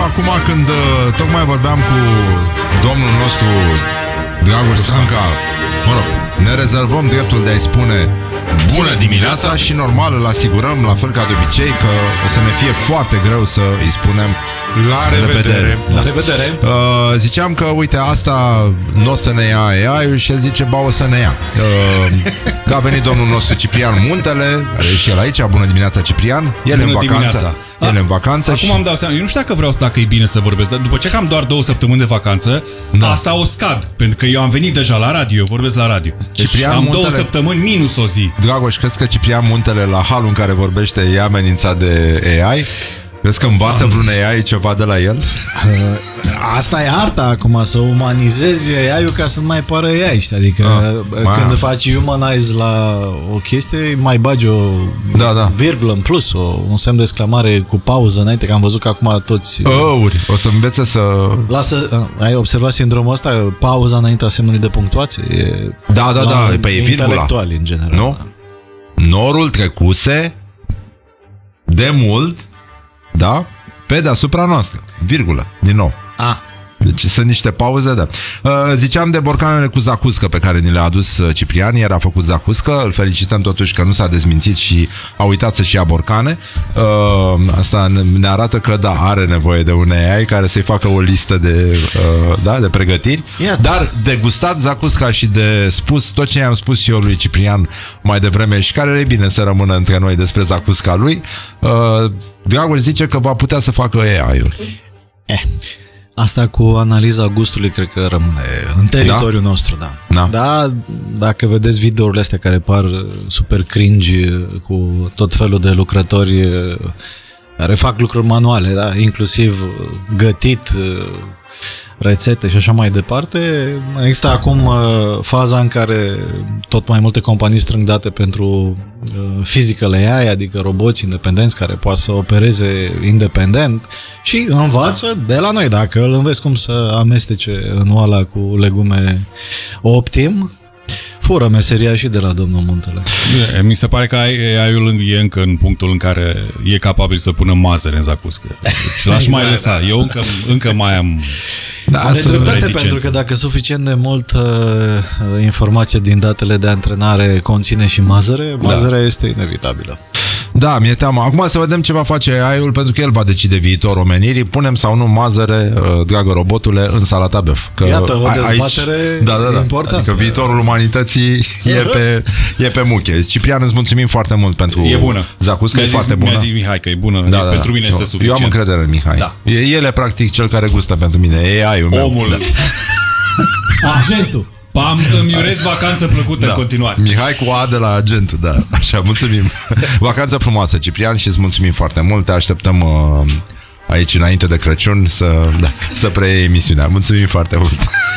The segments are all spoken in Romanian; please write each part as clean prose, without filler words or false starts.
acum când tocmai vorbeam cu domnul nostru Dragoș Stanca, mă rog, ne rezervăm dreptul de a-i spune bună dimineața și normal îl asigurăm, la fel ca de obicei, că o să ne fie foarte greu să îi spunem la revedere. La revedere. Ziceam că, uite, asta nu o să ne ia AI-ul și zice, ba, o să ne ia. Că a venit domnul nostru Ciprian Muntele, are și el aici. Bună dimineața, Ciprian. El bună în vacanță. El în vacanță. Acum am dau seama, eu nu știu dacă e bine să vorbesc, dar după ce am doar 2 săptămâni de vacanță, asta o scad, pentru că eu am venit deja la radio, eu vorbesc la radio. Deci Ciprian am Muntele, 2 săptămâni minus o zi. Dragoș, crezi că Ciprian Muntele, la halul în care vorbește, e amenințat de AI? Crezi că învață vreun AI ceva de la el? Asta e arta acum, să umanizezi AI-ul ca să nu mai pară AI, știi? Adică când faci humanize la o chestie, mai bagi o virgulă în plus, un semn de exclamare cu pauză înainte, că am văzut că acum toți... O să învețe să... Ai observat sindromul ăsta? Pauza înaintea semnului de punctuație? Da, păi e virgula. Intelectuali, în general. Nu? Norul trecuse de mult, da, pe deasupra noastră. Virgulă, din nou. Deci sunt niște pauze, da. Ziceam de borcanele cu zacuscă pe care ni le-a adus Ciprian. Iar a făcut zacuscă. Îl felicităm totuși că nu s-a dezmințit și a uitat să-și ia borcane. Asta ne arată că, da, are nevoie de un AI care să-i facă o listă de, de pregătiri. Dar de gustat zacusca și de spus tot ce i-am spus eu lui Ciprian mai devreme și care e bine să rămână între noi despre zacusca lui, Dragoș zice că va putea să facă AI-ul. Asta cu analiza gustului cred că rămâne în teritoriul nostru, da. Da, dacă vedeți videourile astea care par super cringe cu tot felul de lucrători care fac lucruri manuale, da, inclusiv gătit, rețete și așa mai departe. Există acum faza în care tot mai multe companii strâng date pentru physical AI, adică roboți independenți care poate să opereze independent și învață de la noi. Dacă îl înveți cum să amestece în oala cu legume optim, fură meseria și de la domnul Muntele. Mi se pare că AI-ul e încă în punctul în care e capabil să pună mazăre în zacuscă. Și l-aș mai lăsa. Eu încă mai am... Are dreptate, pentru că dacă suficient de mult informație din datele de antrenare conține și mazărea este inevitabilă. Da, mi-e teamă. Acum să vedem ce va face AI-ul, pentru că el va decide viitorul omenirii. Punem sau nu mazăre, dragă robotule, în salata băf. Iată, o dezbatere importantă. Adică viitorul umanității e pe muche. Ciprian, îți mulțumim foarte mult pentru zacuscă, e foarte bună. Mi-a zis Mihai că e bună, pentru mine este suficient. Eu am încredere în Mihai. Da. El e practic cel care gustă pentru mine, AI-ul meu. Omul. Agentul. Îmi urez vacanță plăcută în continuare. Mihai cu A de la agentul, da. Așa, mulțumim. Vacanță frumoasă, Ciprian, și îți mulțumim foarte mult. Te așteptăm aici înainte de Crăciun să preiei emisiunea. Mulțumim foarte mult.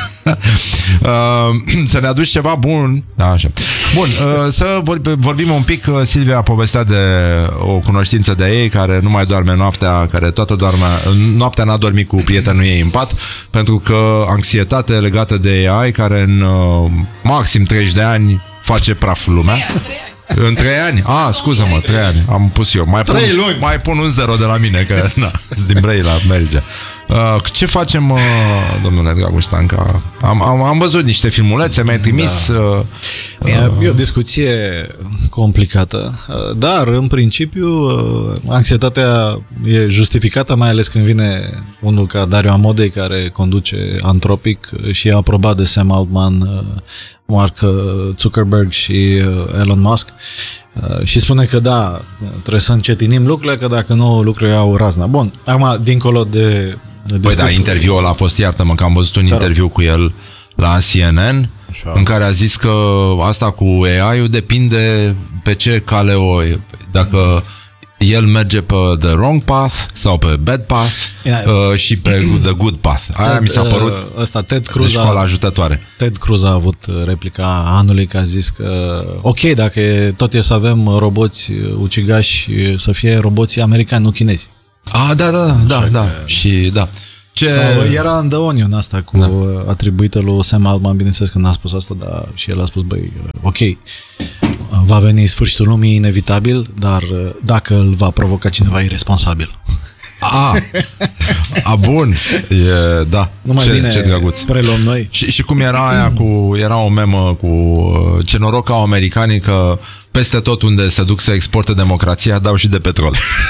Să ne aduci ceva bun. Da, așa. Bun, să vorbim un pic. Silvia povestea de o cunoștință de ei care nu mai doarme noaptea, care noaptea n-a dormit cu prietenul ei în pat, pentru că anxietate legată de AI, care în maxim 30 de ani face praf lumea. În 3 ani? Scuză-mă, 3 ani. Am pus eu. Mai pun un 0 de la mine, că din Brăila merge. Ce facem, domnule Dragoș Stanca? Am văzut niște filmulețe, mi-ai trimis. E o discuție complicată, dar în principiu anxietatea e justificată, mai ales când vine unul ca Dario Amodei, care conduce Anthropic și e aprobat de Sam Altman, Mark Zuckerberg și Elon Musk, și spune că da, trebuie să încetinim lucrurile, că dacă nu, lucrurile au razna. Bun, acum, dincolo de păi da, interviul ăla a fost, iartă-mă, că am văzut un interviu cu el la CNN, în care a zis că asta cu AI-ul depinde pe ce cale dacă el merge pe the wrong path sau pe bad path și pe the good path. Aia mi s-a părut Ted Cruz, școala ajutătoare. Ted Cruz a avut replica anului, că a zis că ok, dacă tot e să avem roboți ucigași, să fie roboții americani, nu chinezi. Da. Și da. Sau era în The Onion asta cu atribuită lui Sam Altman, bineînțeles că n-a spus asta, dar și el a spus, băi, ok, va veni sfârșitul lumii inevitabil, dar dacă îl va provoca cineva irresponsabil. Bun. Da. Numai bine ce drăguț. Preluăm noi. Și cum era aia era o memă cu ce noroc au americanii că peste tot unde se duc să exporte democrația dau și de petrol.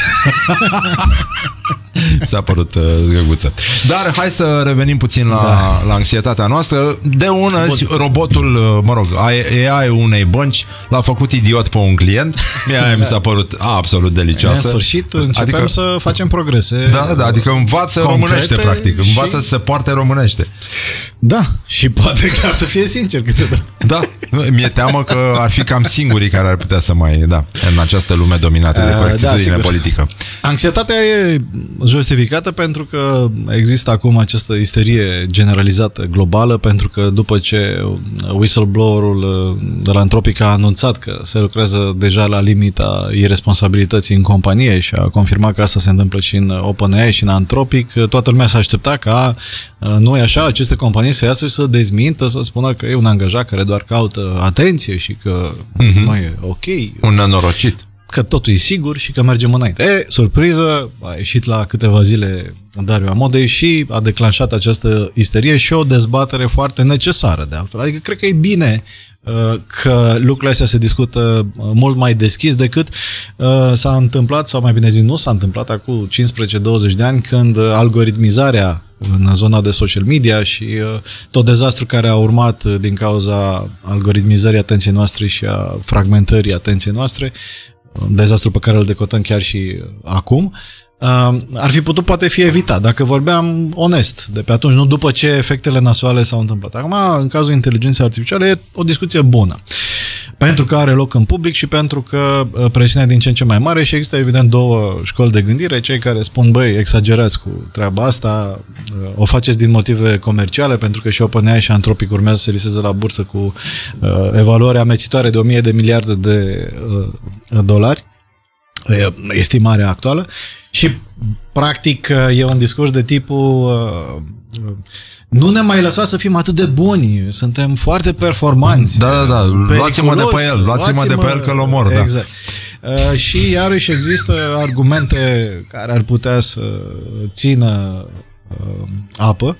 S-a părut drăguță. Dar hai să revenim puțin la anxietatea noastră. De ună zi, robotul, AI-ul unei bănci l-a făcut idiot pe un client. Mi s-a părut absolut delicioasă. În sfârșit începem să facem progrese. Da, adică învață românește, practic. Învață să se poarte românește. Da, și poate chiar să fie sincer câteodată. Da, mi-e teamă că ar fi cam singurii care ar putea să mai, în această lume dominată de corectitudine politică. Anxietatea e justificată pentru că există acum această isterie generalizată globală, pentru că după ce whistleblower-ul de la Anthropic a anunțat că se lucrează deja la limita irresponsabilității în companie și a confirmat că asta se întâmplă și în OpenAI și în Anthropic, toată lumea s-a aștepta ca nu e așa, aceste companii să iasă și să dezmintă, să spună că e un angajat care doar caută atenție și că nu e ok. Un nenorocit. Că totul e sigur și că mergem înainte. Surpriză, a ieșit la câteva zile Dario Amodei și a declanșat această isterie și o dezbatere foarte necesară de altfel. Adică cred că e bine că lucrurile astea se discută mult mai deschis decât s-a întâmplat, sau mai bine zis nu s-a întâmplat acum 15-20 de ani, când algoritmizarea în zona de social media și tot dezastru care a urmat din cauza algoritmizării atenției noastre și a fragmentării atenției noastre, dezastru pe care îl decotăm chiar și acum, ar fi putut poate fi evitat dacă vorbeam onest de pe atunci, nu după ce efectele nasoale s-au întâmplat. Acum, în cazul inteligenței artificiale, e o discuție bună. Pentru că are loc în public și pentru că presiunea din ce în ce mai mare și există evident două școli de gândire, cei care spun, băi, exagerați cu treaba asta, o faceți din motive comerciale, pentru că și OpenAI și Anthropic urmează să liseze la bursă cu evaluări amețitoare de 1000 de miliarde de dolari, estimarea actuală, și practic e un discurs de tipul nu ne mai lăsa să fim atât de buni, suntem foarte performanți. Da, luați-mă de pe el, luați-mă de pe el că-l omor. Exact. Și iarăși există argumente care ar putea să țină apă,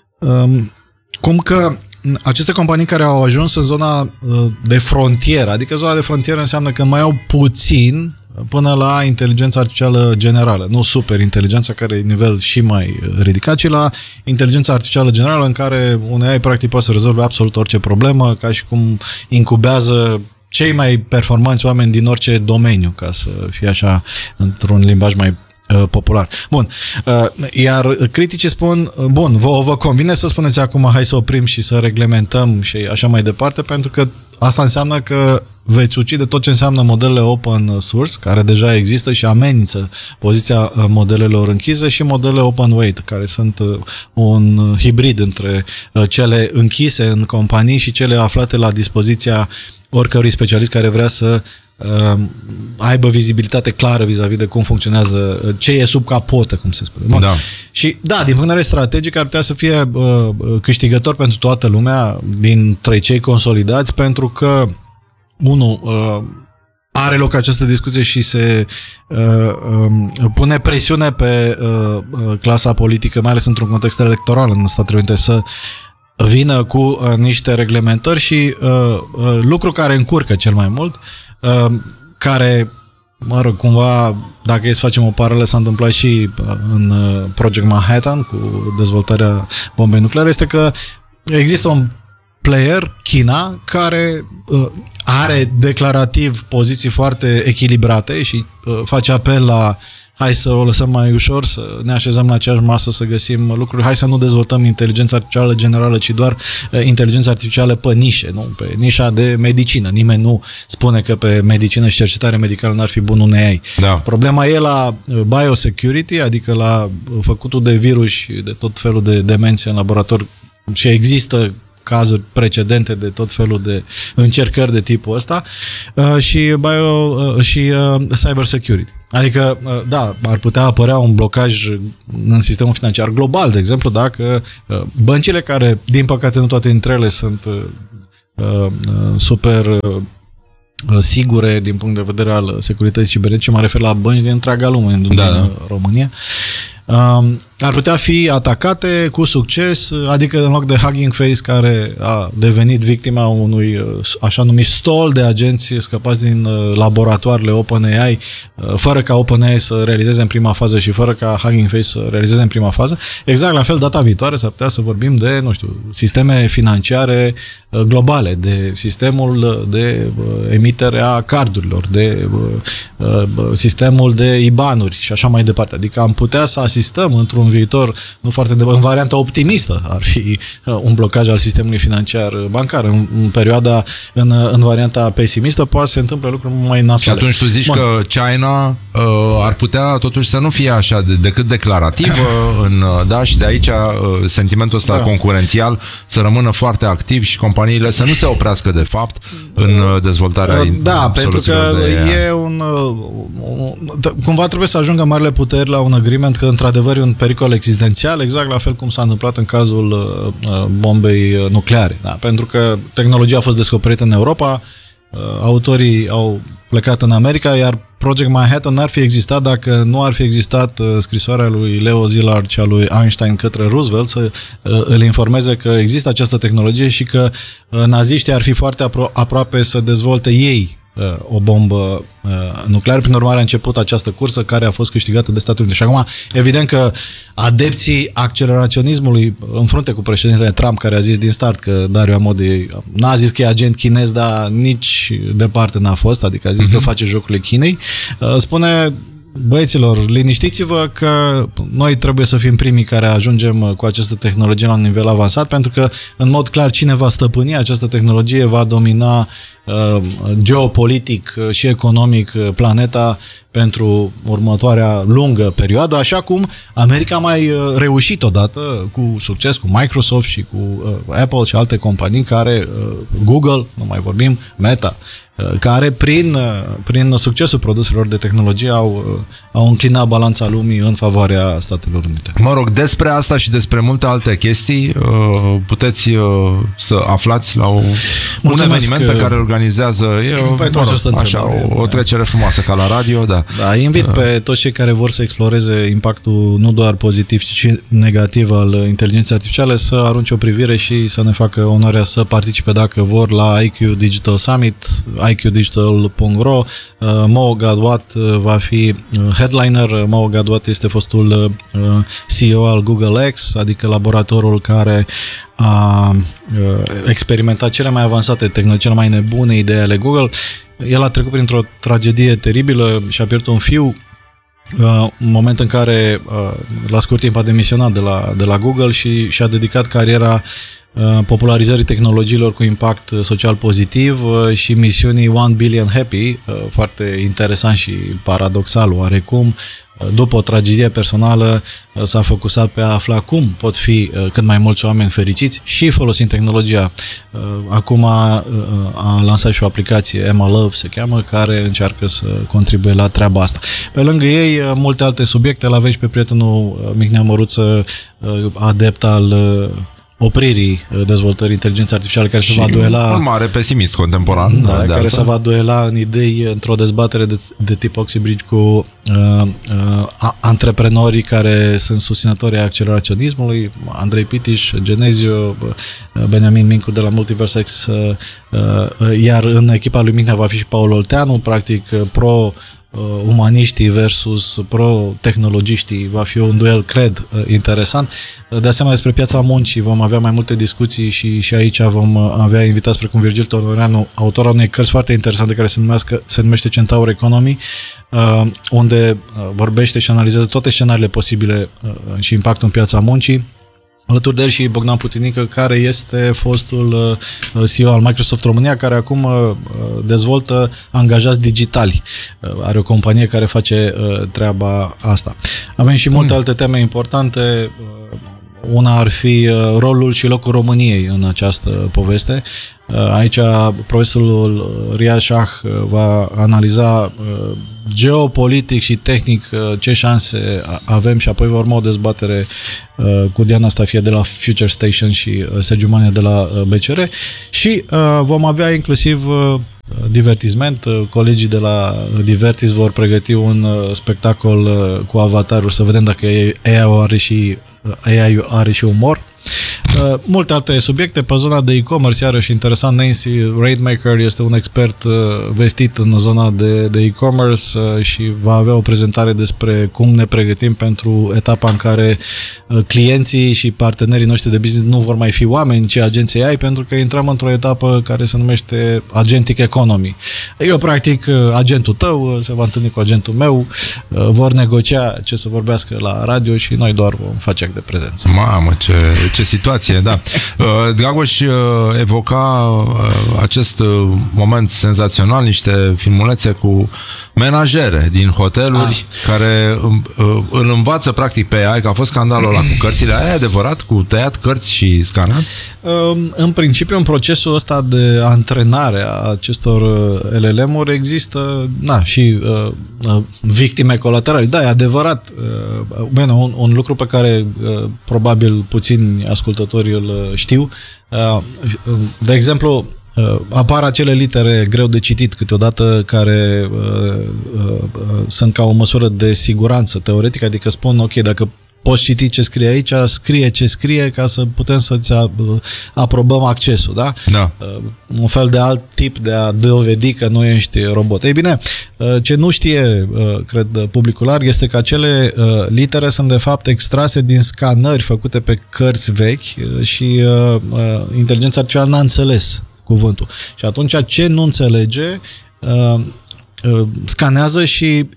cum că aceste companii care au ajuns în zona de frontieră, adică zona de frontieră înseamnă că mai au puțin până la inteligența artificială generală, nu super inteligența care e nivel și mai ridicat, ci la inteligența artificială generală în care un AI practic poate să rezolve absolut orice problemă, ca și cum incubează cei mai performanți oameni din orice domeniu, ca să fie așa într-un limbaj mai popular. Bun. Iar criticii spun, bun, vă convine să spuneți acum hai să oprim și să reglementăm și așa mai departe, pentru că asta înseamnă că veți ucide tot ce înseamnă modelele open source, care deja există și amenință poziția modelelor închise, și modelele open weight, care sunt un hibrid între cele închise în companii și cele aflate la dispoziția oricărui specialist care vrea să aibă vizibilitate clară vis-a-vis de cum funcționează, ce e sub capotă, cum se spune. Da. Și da, din punct de vedere strategic ar putea să fie câștigător pentru toată lumea dintre cei consolidați, pentru că are loc această discuție și se pune presiune pe clasa politică, mai ales într-un context electoral în Statele Unite, să vină cu niște reglementări și lucru care încurcă cel mai mult, care, mă rog, cumva, dacă e să facem o paralelă, s-a întâmplat și în Project Manhattan cu dezvoltarea bombei nucleare, este că există un player, China, care are declarativ poziții foarte echilibrate și face apel la hai să o lăsăm mai ușor, să ne așezăm la aceeași masă, să găsim lucruri, hai să nu dezvoltăm inteligența artificială generală, ci doar inteligența artificială pe nișe, nu? Pe nișa de medicină. Nimeni nu spune că pe medicină și cercetare medicală n-ar fi bun un AI. Da. Problema e la biosecurity, adică la făcutul de virus și de tot felul de demențe în laborator, și există cazuri precedente de tot felul de încercări de tipul ăsta, și cyber security. Adică, da, ar putea apărea un blocaj în sistemul financiar global, de exemplu, dacă băncile care, din păcate, nu toate dintre ele sunt super sigure din punct de vedere al securității cibernetice, mă refer la bănci din întreaga lume, în România, ar putea fi atacate cu succes, adică în loc de Hugging Face, care a devenit victima unui așa numit stol de agenți scăpați din laboratoarele OpenAI, fără ca OpenAI să realizeze în prima fază și fără ca Hugging Face să realizeze în prima fază. Exact la fel, data viitoare s-ar putea să vorbim de, nu știu, sisteme financiare globale, de sistemul de emitere a cardurilor, de sistemul de IBAN-uri și așa mai departe. Adică am putea să asistăm într-un viitor, nu foarte în varianta optimistă ar fi un blocaj al sistemului financiar bancar. În varianta pesimistă poate să se întâmple lucruri mai nasoale. Și atunci tu zici că China ar putea totuși să nu fie așa decât declarativă și de aici sentimentul ăsta concurențial să rămână foarte activ și companiile să nu se oprească de fapt în dezvoltarea pentru că e cumva trebuie să ajungă marile puteri la un agreement că într-adevăr e un pericol existențial, exact la fel cum s-a întâmplat în cazul bombei nucleare. Da? Pentru că tehnologia a fost descoperită în Europa, autorii au plecat în America, iar Project Manhattan n-ar fi existat dacă nu ar fi existat scrisoarea lui Leo Szilard și a lui Einstein către Roosevelt să îl informeze că există această tehnologie și că naziștii ar fi foarte aproape să dezvolte ei o bombă nucleară. Prin urmare a început această cursă care a fost câștigată de Statele Unite. Și acum, evident că adepții acceleraționismului în frunte cu președintele Trump, care a zis din start că Dario Amodei n-a zis că e agent chinez, dar nici departe n-a fost, adică a zis că face jocurile Chinei, spune: băieților, liniștiți-vă că noi trebuie să fim primii care ajungem cu această tehnologie la un nivel avansat, pentru că, în mod clar, cine va stăpâni această tehnologie va domina geopolitic și economic planeta pentru următoarea lungă perioadă, așa cum America a mai reușit odată cu succes cu Microsoft și cu Apple și alte companii care, Google, nu mai vorbim, Meta, care prin succesul produselor de tehnologie au înclinat balanța lumii în favoarea Statelor Unite. Mă rog, despre asta și despre multe alte chestii puteți să aflați la un eveniment pe care îl organizează o trecere frumoasă ca la radio, da. Da, invit pe toți cei care vor să exploreze impactul nu doar pozitiv, ci și negativ al inteligenței artificiale să arunce o privire și să ne facă onoarea să participe, dacă vor, la IQ Digital Summit, iqdigital.ro. Mo Gadwat va fi headliner. Mo Gadwat este fostul CEO al Google X, adică laboratorul care a experimentat cele mai avansate tehnologii, cele mai nebune idei ale Google. El a trecut printr-o tragedie teribilă și a pierdut un fiu, în moment în care la scurt timp a demisionat de la Google și și-a dedicat cariera popularizării tehnologiilor cu impact social pozitiv și misiunii 1 Billion Happy, foarte interesant și paradoxal oarecum. După o tragedie personală s-a focusat pe a afla cum pot fi cât mai mulți oameni fericiți și folosind tehnologia. Acum a lansat și o aplicație, Emma Love se cheamă, care încearcă să contribuie la treaba asta. Pe lângă ei, multe alte subiecte. L-avem și pe prietenul Mihnea Măruță, adept al opririi dezvoltării inteligenței artificiale, care se va duela... un mare pesimist contemporan. Care se va duela în idei într-o dezbatere de tip Oxybridge cu antreprenorii care sunt susținători ai acceleraționismului, Andrei Pitiș, Genezio, Benjamin Mincu de la Multiversex, iar în echipa lui Mihnea va fi și Paul Olteanu, practic umaniștii versus pro-tehnologiștii. Va fi un duel, cred, interesant. De asemenea, despre piața muncii vom avea mai multe discuții și aici vom avea invitați precum Virgil Tonoreanu, autorul unei cărți foarte interesante care se numește Centaur Economy, unde vorbește și analizează toate scenariile posibile și impactul în piața muncii. Alături de el și Bogdan Plutinică, care este fostul CEO al Microsoft România, care acum dezvoltă angajați digitali. Are o companie care face treaba asta. Avem și multe alte teme importante. Una ar fi rolul și locul României în această poveste. Aici profesorul Ria Shah va analiza geopolitic și tehnic ce șanse avem și apoi va urma o dezbatere cu Diana Stafie de la Future Station și Sergiu Mania de la BCR și vom avea inclusiv divertisment. Colegii de la Divertis vor pregăti un spectacol cu avataruri să vedem dacă AI are și umor. Multe alte subiecte pe zona de e-commerce, iarăși interesant. Nancy Raidmaker este un expert vestit în zona de e-commerce și va avea o prezentare despre cum ne pregătim pentru etapa în care clienții și partenerii noștri de business nu vor mai fi oameni, ci agenții AI, pentru că intrăm într-o etapă care se numește agentic economy. Eu practic agentul tău se va întâlni cu agentul meu, vor negocia ce să vorbească la radio și noi doar vom face act de prezență. Mamă, ce situație! Da. Dragoș evoca acest moment senzațional, niște filmulețe cu menajere din hoteluri care îl învață practic pe AI, că a fost scandalul ăla cu cărțile. Aia e adevărat? Cu tăiat cărți și scanat? În principiu, în procesul ăsta de antrenare a acestor LLM-uri există și victime colaterale. Da, e adevărat. Bine, un lucru pe care probabil puțini ascultători îl știu. De exemplu, apar acele litere greu de citit câteodată care sunt ca o măsură de siguranță teoretică, adică spun, ok, dacă poți citi ce scrie aici, scrie ce scrie ca să putem să-ți aprobăm accesul, da? Da. Un fel de alt tip de a dovedi că nu ești robot. Ei bine, ce nu știe, cred, publicul larg, este că acele litere sunt de fapt extrase din scanări făcute pe cărți vechi și inteligența artificială n-a înțeles cuvântul. Și atunci ce nu înțelege, scanează și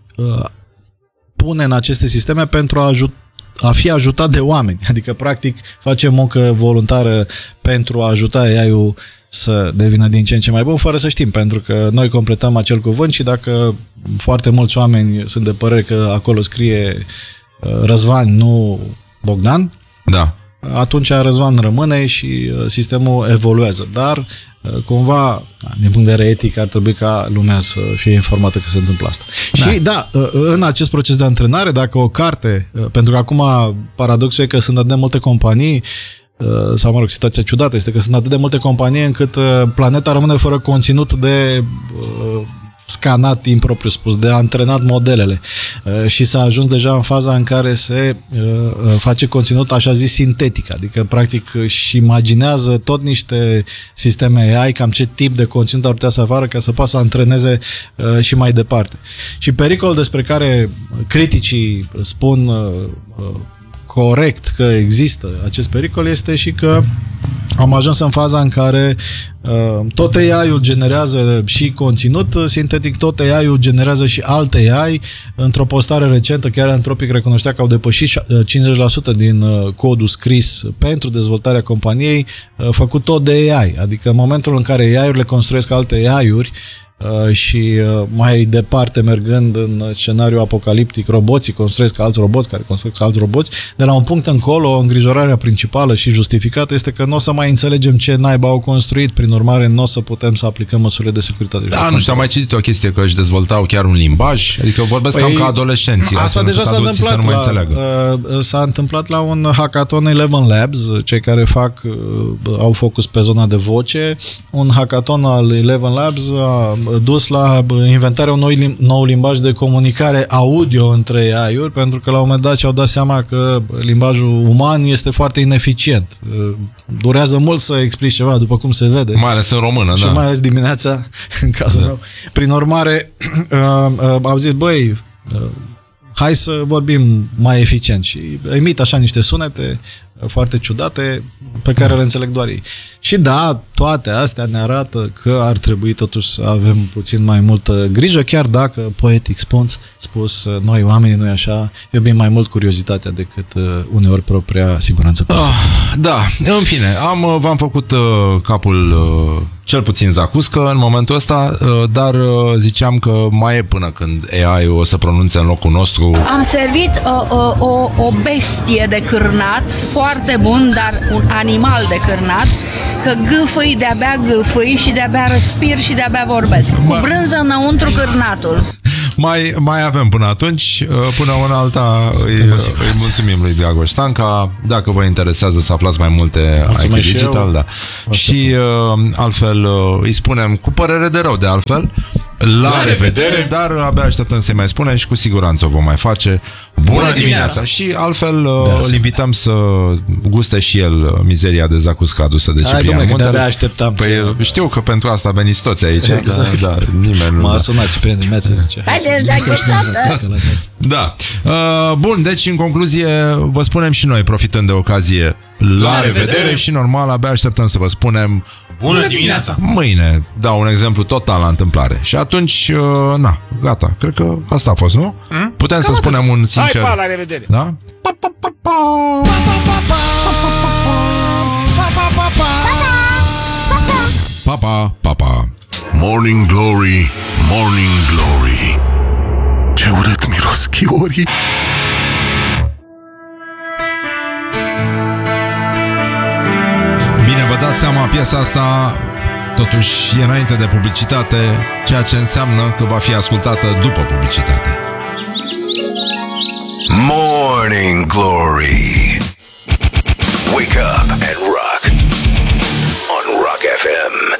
pune în aceste sisteme pentru a fi ajutat de oameni. Adică, practic, face muncă voluntară pentru a ajuta AI-ul să devină din ce în ce mai bun, fără să știm, pentru că noi completăm acel cuvânt și dacă foarte mulți oameni sunt de părere că acolo scrie Răzvan, nu Bogdan, da, atunci Răzvan rămâne și sistemul evoluează. Dar, cumva, din punct de vedere etic, ar trebui ca lumea să fie informată că se întâmplă asta. Da. Și, în acest proces de antrenare, dacă o carte, pentru că acum paradoxul e că sunt atât de multe companii, sau, mă rog, situația ciudată este că sunt atât de multe companii încât planeta rămâne fără conținut de scanat, impropriu spus, de antrenat modelele și s-a ajuns deja în faza în care se face conținut așa zis sintetic, adică practic își imaginează tot niște sisteme AI cam ce tip de conținut ar putea să facă ca să poată să antreneze și mai departe. Și pericolul despre care criticii spun corect că există acest pericol este și că am ajuns în faza în care tot AI-ul generează și conținut sintetic, tot AI-ul generează și alte AI. Într-o postare recentă, chiar Anthropic recunoștea că au depășit 50% din codul scris pentru dezvoltarea companiei, făcut tot de AI. Adică în momentul în care AI-urile construiesc alte AI-uri, și mai departe mergând în scenariu apocaliptic, roboții construiesc alți roboți care construiesc alți roboți, de la un punct încolo, îngrijorarea principală și justificată este că nu o să mai înțelegem ce naiba au construit, prin urmare nu o să putem să aplicăm măsurile de securitate. Da, nu știu, am mai citit o chestie că își dezvoltau chiar un limbaj, adică vorbesc cam ca adolescenții. Asta deja s-a întâmplat s-a întâmplat la un hackathon Eleven Labs, cei care au focus pe zona de voce. Un hackathon al Eleven Labs a dus la inventarea unui nou limbaj de comunicare audio între AI-uri, pentru că la un moment dat și-au dat seama că limbajul uman este foarte ineficient. Durează mult să explici ceva, după cum se vede. Mai ales în română, și mai ales dimineața, în cazul meu. Prin urmare, au zis, băi, hai să vorbim mai eficient și emit așa niște sunete foarte ciudate pe care le înțeleg doar ei. Și da, toate astea ne arată că ar trebui totuși să avem puțin mai multă grijă, chiar dacă, poetic spus, noi oamenii, noi așa, iubim mai mult curiozitatea decât uneori propria siguranță personală. Da, în fine, v-am făcut capul cel puțin zacuscă în momentul ăsta, dar ziceam că mai e până când AI-ul o să pronunțe în locul nostru. Am servit o bestie de cârnat, foarte foarte bun, dar un animal de cârnat, că gâfâi, de-abia gâfâi și de-abia respir și de-abia vorbesc. Cu brânză înăuntru cârnatul. Mai avem până atunci. Până una alta îi mulțumim lui Dragoș Stanca. Dacă vă interesează să aflați mai multe IQ Digital, da. Și altfel îi spunem cu părere de rău, de altfel, la revedere, dar abia așteptăm să-i mai spunem și cu siguranță o vom mai face. Bună dimineața! Și altfel îl invităm să guste și el mizeria de zacuscă adusă de Ciprian Muntele. Așteptam. Păi știu că pentru asta veniți toți aici. Exact. Dar nimeni nu. M-a sunat Ciprian dimineața, zice. Da. Bun, deci în concluzie vă spunem și noi, profitând de ocazie, la revedere și normal abia așteptăm să vă spunem bună dimineața! Mâine dau un exemplu total la întâmplare. Și atunci, gata. Cred că asta a fost, nu? Putem să spunem un sincer. Hai, pa, la revedere! Da? Pa, pa, pa, pa. Pa, pa, pa, pa. Morning Glory, Morning Glory. Ce urât miros chiorii. Bine, vă dați seama, piesa asta totuși e înainte de publicitate, ceea ce înseamnă că va fi ascultată după publicitate. Morning Glory. Wake up and rock on Rock FM.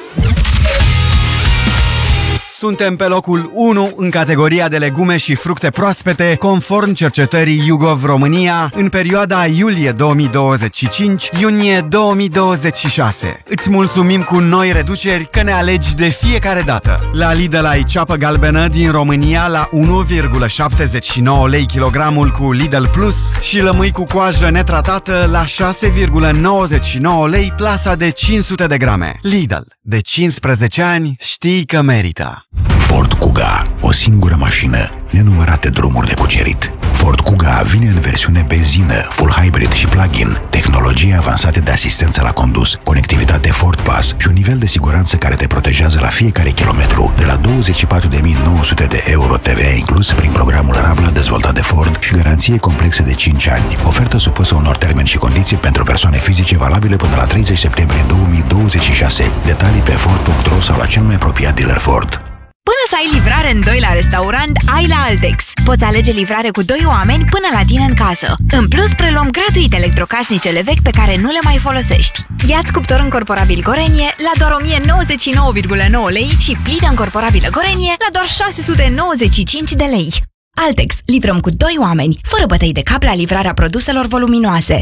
Suntem pe locul 1 în categoria de legume și fructe proaspete, conform cercetării YouGov România, în perioada iulie 2025-iunie 2026. Îți mulțumim cu noi reduceri că ne alegi de fiecare dată. La Lidl ai ceapă galbenă din România la 1,79 lei kilogramul cu Lidl Plus și lămâi cu coajă netratată la 6,99 lei plasa de 500 de grame. Lidl, de 15 ani știi că merită. Ford Kuga, o singură mașină, nenumărate drumuri de cucerit. Ford Kuga vine în versiune benzină, full hybrid și plug-in, tehnologie avansate de asistență la condus, conectivitate Ford Pass și un nivel de siguranță care te protejează la fiecare kilometru, de la 24.900 de euro TVA inclus prin programul Rabla dezvoltat de Ford și garanție complexă de 5 ani. Ofertă supusă unor termeni și condiții pentru persoane fizice valabile până la 30 septembrie 2026. Detalii pe Ford.ro sau la cel mai apropiat dealer Ford. Până să ai livrare în 2 la restaurant, ai la Altex. Poți alege livrare cu 2 oameni până la tine în casă. În plus, preluăm gratuit electrocasnicele vechi pe care nu le mai folosești. Ia-ți cuptor încorporabil Gorenie la doar 1099,9 lei și plită încorporabilă Gorenie la doar 695 de lei. Altex. Livrăm cu 2 oameni, fără bătăi de cap la livrarea produselor voluminoase.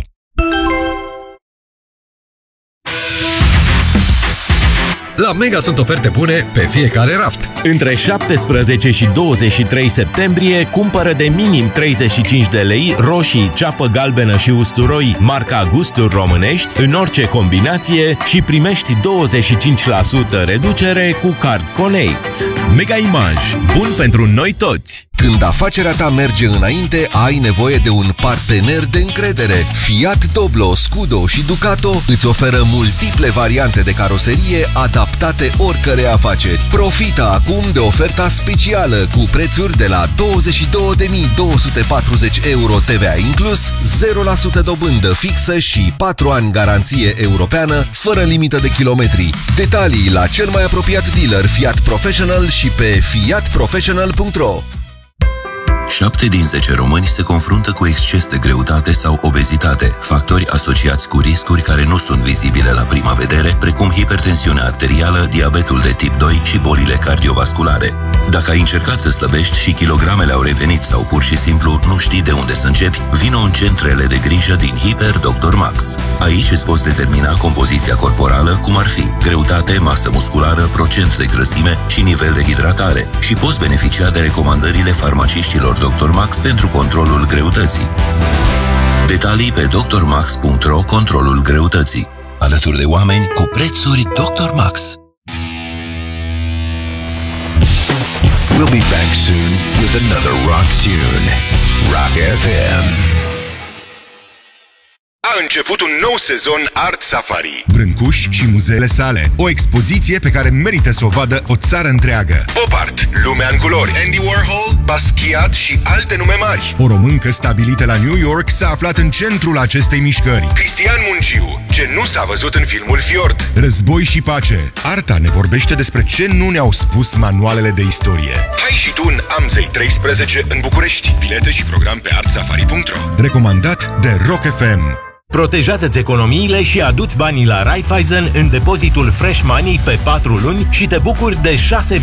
La Mega sunt oferte bune pe fiecare raft. Între 17 și 23 septembrie cumpără de minim 35 de lei roșii, ceapă galbenă și usturoi marca Gusturi Românești în orice combinație și primești 25% reducere cu Card Connect. Mega Image. Bun pentru noi toți! Când afacerea ta merge înainte, ai nevoie de un partener de încredere. Fiat Doblo, Scudo și Ducato îți oferă multiple variante de caroserie adaptate oricărei afaceri. Profită acum de oferta specială cu prețuri de la 22.240 euro TVA inclus, 0% dobândă fixă și 4 ani garanție europeană, fără limită de kilometri. Detalii la cel mai apropiat dealer Fiat Professional și pe fiatprofessional.ro. 7 din 10 români se confruntă cu exces de greutate sau obezitate, factori asociați cu riscuri care nu sunt vizibile la prima vedere, precum hipertensiunea arterială, diabetul de tip 2 și bolile cardiovasculare. Dacă ai încercat să slăbești și kilogramele au revenit sau pur și simplu nu știi de unde să începi, vino în centrele de grijă din Hiper Dr. Max. Aici îți poți determina compoziția corporală, cum ar fi greutate, masă musculară, procent de grăsime și nivel de hidratare și poți beneficia de recomandările farmaciștilor Dr. Max pentru controlul greutății. Detalii pe drmax.ro. Controlul greutății. Alături de oameni cu prețuri Dr. Max. We'll be back soon with another rock tune. Rock FM. A început un nou sezon Art Safari. Brâncuși și muzeele sale. O expoziție pe care merită să o vadă o țară întreagă. Pop Art, lumea în culori. Andy Warhol, Basquiat și alte nume mari. O româncă stabilită la New York s-a aflat în centrul acestei mișcări. Cristian Munciu, ce nu s-a văzut în filmul Fjord. Război și pace. Arta ne vorbește despre ce nu ne-au spus manualele de istorie. Hai și tu în Amzei 13 în București. Bilete și program pe artsafari.ro. Recomandat de Rock FM. Protejează-ți economiile și adu-ți banii la Raiffeisen în depozitul Fresh Money pe 4 luni și te bucuri de 6,5